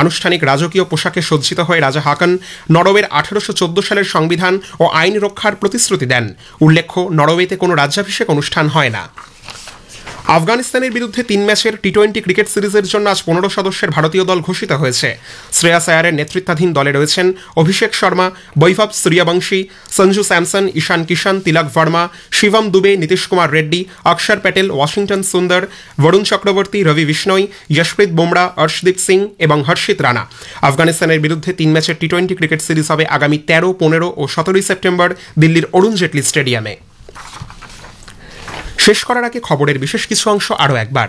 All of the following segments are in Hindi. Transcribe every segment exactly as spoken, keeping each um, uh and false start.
আনুষ্ঠানিক রাজকীয় পোশাকে সজ্জিত হয়ে রাজা হাকান নরওয়ের আঠারোশো চোদ্দ সালের সংবিধান ও আইন রক্ষার প্রতিশ্রুতি দেন। উল্লেখ্য, নরওয়েতে কোনো রাজ্যাভিষেক অনুষ্ঠান হয় না। আফগানিস্তানের বিরুদ্ধে তিন ম্যাচের টি টোয়েন্টি ক্রিকেট সিরিজের জন্য আজ পনেরো সদস্যের ভারতীয় দল ঘোষিত হয়েছে। শ্রেয়াস আয়ারের নেতৃত্বাধীন দলে রয়েছেন অভিষেক শর্মা, বৈভব সূর্যবংশী, সঞ্জু স্যামসন, ঈশান কিষান, তিলক ভার্মা, শিবম দুবে, নীতিশ কুমার রেড্ডি, অক্ষর প্যাটেল, ওয়াশিংটন সুন্দর, বরুণ চক্রবর্তী, রবি বিষ্ণই, যশপ্রীত বুমরা, অর্শদীপ সিং এবং হর্ষিত রানা। আফগানিস্তানের বিরুদ্ধে তিন ম্যাচের টি টোয়েন্টি ক্রিকেট সিরিজ হবে আগামী তেরো, পনেরো ও সতেরোই সেপ্টেম্বর দিল্লির অরুণ জেটলি স্টেডিয়ামে। শেষ করার আগে খবরের বিশেষ কিছু অংশ আরও একবার।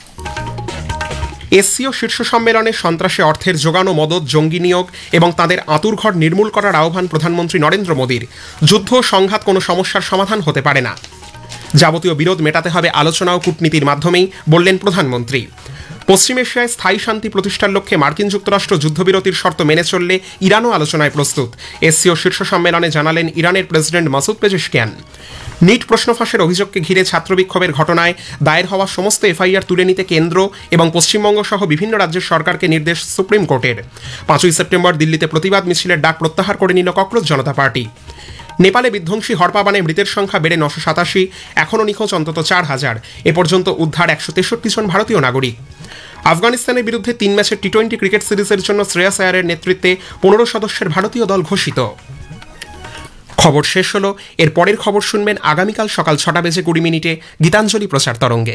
এসসিও শীর্ষ সম্মেলনে সন্ত্রাসে অর্থের যোগান ও মদত, জঙ্গি নিয়োগ এবং তাদের আঁতুড়ঘর নির্মূল করার আহ্বান প্রধানমন্ত্রী নরেন্দ্র মোদীর। যুদ্ধ সংঘাত কোনো সমস্যার সমাধান হতে পারে না। যাবতীয় বিরোধ মেটাতে হবে আলোচনা ও কূটনীতির মাধ্যমেই, বললেন প্রধানমন্ত্রী। পশ্চিম এশিয়ায় স্থায়ী শান্তি প্রতিষ্ঠার লক্ষ্যে মার্কিন যুক্তরাষ্ট্র যুদ্ধবিরতির শর্ত মেনে চললে ইরানও আলোচনায় প্রস্তুত, এসসিও শীর্ষ সম্মেলনে জানালেন ইরানের প্রেসিডেন্ট মাসুদ পেজেশকিয়ান। নিট প্রশ্ন ফাঁসের অভিযোগকে ঘিরে ছাত্র বিক্ষোভের ঘটনায় দায়ের হওয়া সমস্ত এফআইআর তুলে নিতে কেন্দ্র এবং পশ্চিমবঙ্গ সহ বিভিন্ন রাজ্যের সরকারকে নির্দেশ সুপ্রিম কোর্টের। পাঁচই সেপ্টেম্বর দিল্লিতে প্রতিবাদ মিছিলের ডাক প্রত্যাহার করে নিল ককরোচ জনতা পার্টি। নেপালে বিধ্বংসী হরপাবানে মৃতের সংখ্যা বেড়ে নশো সাতাশি, এখনও নিখোঁজ অন্তত চার হাজার। এ পর্যন্ত উদ্ধার একশো তেষট্টি জন ভারতীয় নাগরিক। আফগানিস্তানের বিরুদ্ধে তিন ম্যাচের টি টোয়েন্টি ক্রিকেট সিরিজের জন্য শ্রেয়াস আয়ারের নেতৃত্বে পনেরো সদস্যের ভারতীয় দল ঘোষিত। খবর শেষ হলো। এর পরের খবর শুনবেন আগামীকাল সকাল ছটা বেজে কুড়ি মিনিটে গীতাঞ্জলি প্রচার তরঙ্গে।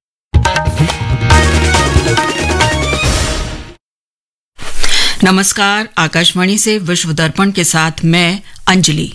नमस्कार, आकाशवाणी से विश्व दर्पण के साथ मैं अंजलि।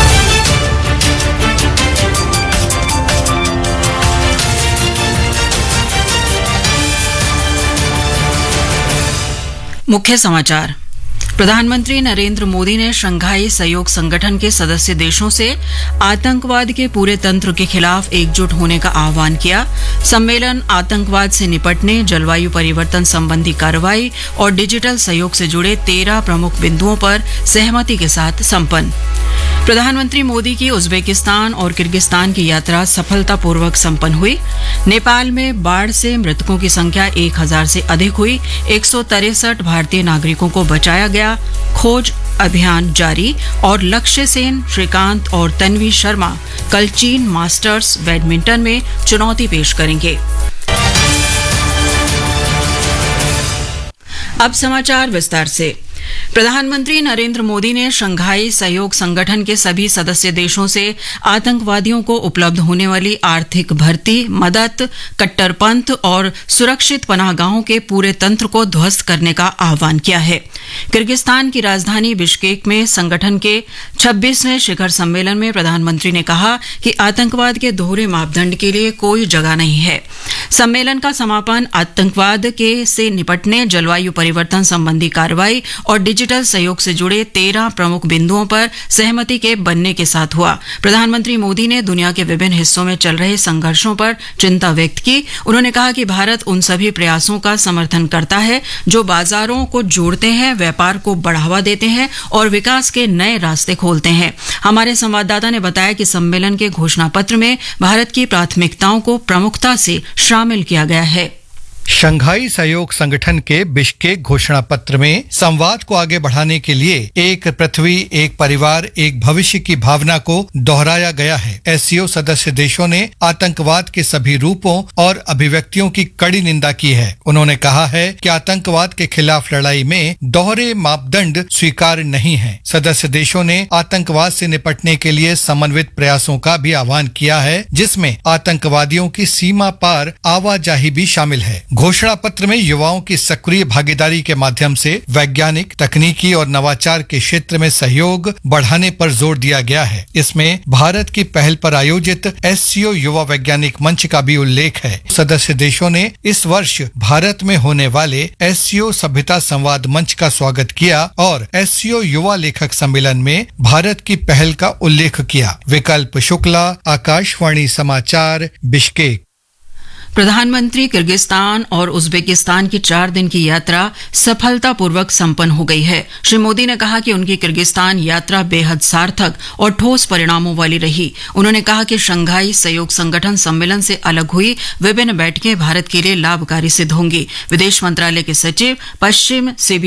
मुख्य समाचार। प्रधानमंत्री नरेंद्र मोदी ने शंघाई सहयोग संगठन के सदस्य देशों से आतंकवाद के पूरे तंत्र के खिलाफ एकजुट होने का आह्वान किया। सम्मेलन आतंकवाद से निपटने, जलवायु परिवर्तन संबंधी कार्रवाई और डिजिटल सहयोग से जुड़े तेरह प्रमुख बिंदुओं पर सहमति के साथ संपन्न। प्रधानमंत्री मोदी की उज्बेकिस्तान और किर्गिस्तान की यात्रा सफलतापूर्वक संपन्न हुई। नेपाल में बाढ़ से मृतकों की संख्या एक हजार से अधिक हुई। एक सौ तिरसठ भारतीय नागरिकों को बचाया गया। खोज अभियान जारी। और लक्ष्य सेन, श्रीकांत और तन्वी शर्मा कल चीन मास्टर्स बैडमिंटन में चुनौती पेश करेंगे। अब समाचार विस्तार से। प्रधानमंत्री नरेंद्र मोदी ने शंघाई सहयोग संगठन के सभी सदस्य देशों से आतंकवादियों को उपलब्ध होने वाली आर्थिक भर्ती, मदद, कट्टरपंथ और सुरक्षित पनाहगाहों के पूरे तंत्र को ध्वस्त करने का आह्वान किया है। किर्गिस्तान की राजधानी बिश्केक में संगठन के छब्बीसवें शिखर सम्मेलन में प्रधानमंत्री ने कहा कि आतंकवाद के दोहरे मापदंड के लिए कोई जगह नहीं है। सम्मेलन का समापन आतंकवाद के से निपटने, जलवायु परिवर्तन संबंधी कार्रवाई और डिजिटल सहयोग से जुड़े तेरह प्रमुख बिंदुओं पर सहमति के बनने के साथ हुआ। प्रधानमंत्री मोदी ने दुनिया के विभिन्न हिस्सों में चल रहे संघर्षों पर चिंता व्यक्त की। उन्होंने कहा कि भारत उन सभी प्रयासों का समर्थन करता है जो बाजारों को जोड़ते हैं, व्यापार को बढ़ावा देते हैं और विकास के नए रास्ते खोलते हैं। हमारे संवाददाता ने बताया कि सम्मेलन के घोषणा पत्र में भारत की प्राथमिकताओं को प्रमुखता से शामिल किया गया है। शंघाई सहयोग संगठन के बिश्केक घोषणा पत्र में संवाद को आगे बढ़ाने के लिए एक पृथ्वी, एक परिवार, एक भविष्य की भावना को दोहराया गया है। एससीओ सदस्य देशों ने आतंकवाद के सभी रूपों और अभिव्यक्तियों की कड़ी निंदा की है। उन्होंने कहा है कि आतंकवाद के खिलाफ लड़ाई में दोहरे मापदंड स्वीकार्य नहीं है। सदस्य देशों ने आतंकवाद से निपटने के लिए समन्वित प्रयासों का भी आह्वान किया है, जिसमें आतंकवादियों की सीमा पार आवाजाही भी शामिल है। घोषणा पत्र में युवाओं की सक्रिय भागीदारी के माध्यम से वैज्ञानिक, तकनीकी और नवाचार के क्षेत्र में सहयोग बढ़ाने पर जोर दिया गया है। इसमें भारत की पहल पर आयोजित एससीओ युवा वैज्ञानिक मंच का भी उल्लेख है। सदस्य देशों ने इस वर्ष भारत में होने वाले एससीओ सभ्यता संवाद मंच का स्वागत किया और एससीओ युवा लेखक सम्मेलन में भारत की पहल का उल्लेख किया। विकल्प शुक्ला, आकाशवाणी समाचार, बिश्केक। प्रधानमंत्री किर्गिस्तान और उज्बेकिस्तान की चार दिन की यात्रा सफलतापूर्वक संपन्न हो गई है। श्री मोदी ने कहा कि उनकी किर्गिस्तान यात्रा बेहद सार्थक और ठोस परिणामों वाली रही। उन्होंने कहा कि शंघाई सहयोग संगठन सम्मेलन से अलग हुई विभिन्न बैठकें भारत के लिए लाभकारी सिद्ध होंगी। विदेश मंत्रालय के सचिव पश्चिम